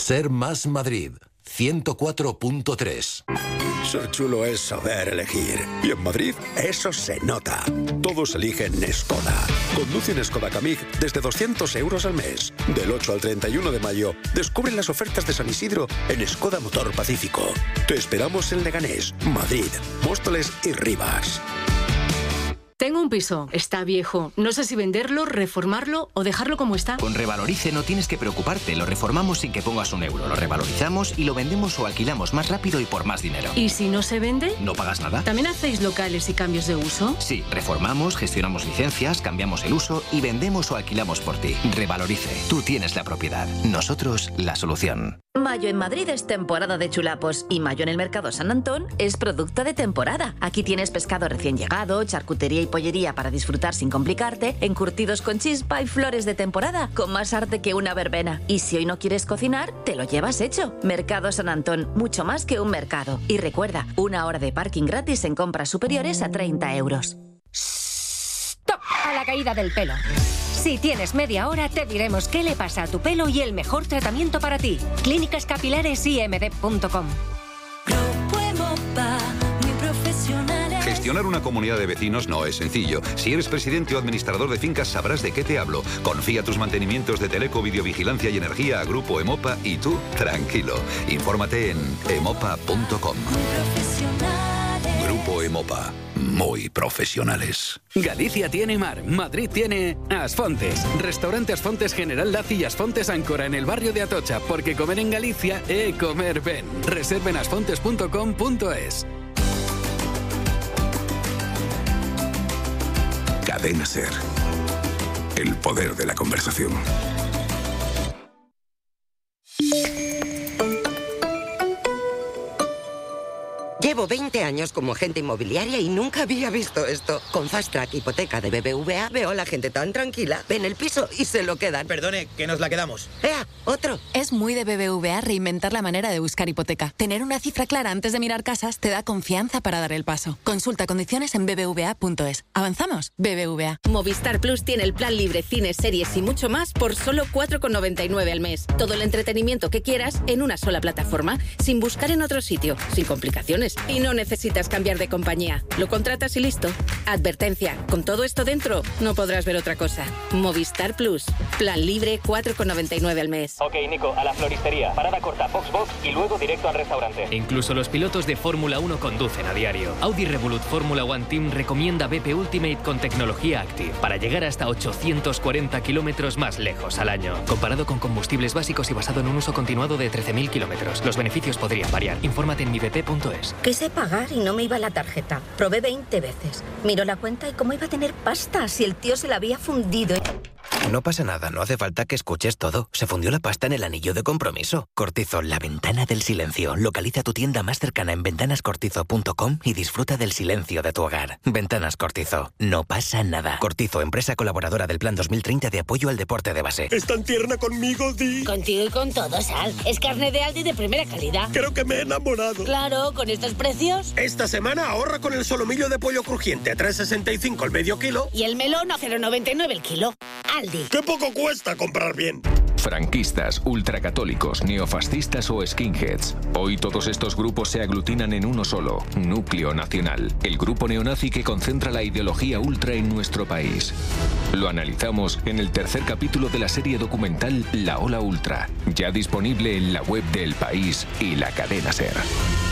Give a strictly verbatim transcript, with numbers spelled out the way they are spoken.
Ser Más Madrid, ciento cuatro punto tres. Ser chulo es saber elegir. Y en Madrid, eso se nota. Todos eligen Skoda. Conduce un Skoda Kamiq desde doscientos euros al mes. Del ocho al treinta y uno de mayo, descubre las ofertas de San Isidro en Skoda Motor Pacífico. Te esperamos en Leganés, Madrid, Móstoles y Rivas. Tengo un piso, está viejo. No sé si venderlo, reformarlo o dejarlo como está. Con Revalorice no tienes que preocuparte. Lo reformamos sin que pongas un euro. Lo revalorizamos y lo vendemos o alquilamos más rápido y por más dinero. ¿Y si no se vende? ¿No pagas nada? ¿También hacéis locales y cambios de uso? Sí, reformamos, gestionamos licencias, cambiamos el uso y vendemos o alquilamos por ti. Revalorice. Tú tienes la propiedad. Nosotros la solución. Mayo en Madrid es temporada de chulapos y mayo en el Mercado San Antón es producto de temporada. Aquí tienes pescado recién llegado, charcutería y pollería para disfrutar sin complicarte, encurtidos con chispa y flores de temporada con más arte que una verbena. Y si hoy no quieres cocinar, te lo llevas hecho. Mercado San Antón, mucho más que un mercado. Y recuerda, una hora de parking gratis en compras superiores a treinta euros. ¡Stop! A la caída del pelo. Si tienes media hora, te diremos qué le pasa a tu pelo y el mejor tratamiento para ti. Clínicas Capilares I M D punto com. Gestionar una comunidad de vecinos no es sencillo. Si eres presidente o administrador de fincas, sabrás de qué te hablo. Confía tus mantenimientos de teleco, videovigilancia y energía a Grupo Emopa y tú, tranquilo. Infórmate en emopa punto com. Grupo Emopa. Muy profesionales. Galicia tiene mar, Madrid tiene Asfontes. Restaurante Asfontes General Laci y Asfontes Áncora en el barrio de Atocha, porque comer en Galicia es comer ben. Reserven asfontes punto com punto es. Cadena Ser. El poder de la conversación. Llevo veinte años como agente inmobiliaria y nunca había visto esto. Con Fast Track Hipoteca de B B V A veo a la gente tan tranquila. Ven el piso y se lo quedan. Perdone, que nos la quedamos. ¡Ea! ¡Otro! Es muy de B B V A reinventar la manera de buscar hipoteca. Tener una cifra clara antes de mirar casas te da confianza para dar el paso. Consulta condiciones en b b v a punto es. ¿Avanzamos? B B V A. Movistar Plus tiene el plan libre, cines, series y mucho más por solo cuatro con noventa y nueve al mes. Todo el entretenimiento que quieras en una sola plataforma, sin buscar en otro sitio, sin complicaciones. Y no necesitas cambiar de compañía. Lo contratas y listo. Advertencia, con todo esto dentro, no podrás ver otra cosa. Movistar Plus. Plan libre, cuatro con noventa y nueve al mes. Ok, Nico, a la floristería. Parada corta, box box y luego directo al restaurante. Incluso los pilotos de Fórmula uno conducen a diario. Audi Revolut Fórmula One Team recomienda B P Ultimate con tecnología Active para llegar hasta ochocientos cuarenta kilómetros más lejos al año. Comparado con combustibles básicos y basado en un uso continuado de trece mil kilómetros. Los beneficios podrían variar. Infórmate en mi b p punto es. Quise pagar y no me iba la tarjeta. Probé veinte veces. Miró la cuenta y cómo iba a tener pasta si el tío se la había fundido. No pasa nada, no hace falta que escuches todo. Se fundió la pasta en el anillo de compromiso. Cortizo, la ventana del silencio. Localiza tu tienda más cercana en ventanas cortizo punto com y disfruta del silencio de tu hogar. Ventanas Cortizo. No pasa nada. Cortizo, empresa colaboradora del Plan dos mil treinta de apoyo al deporte de base. ¿Es tan tierna conmigo, Di? Contigo y con todo, Sal. Es carne de Aldi de primera calidad. Creo que me he enamorado. Claro, con estos precios. Esta semana ahorra con el solomillo de pollo crujiente a tres sesenta y cinco el medio kilo. Y el melón a cero noventa y nueve el kilo. Aldi. ¡Qué poco cuesta comprar bien! Franquistas, ultracatólicos, neofascistas o skinheads. Hoy todos estos grupos se aglutinan en uno solo, Núcleo Nacional, el grupo neonazi que concentra la ideología ultra en nuestro país. Lo analizamos en el tercer capítulo de la serie documental La Ola Ultra, ya disponible en la web de El País y la Cadena SER.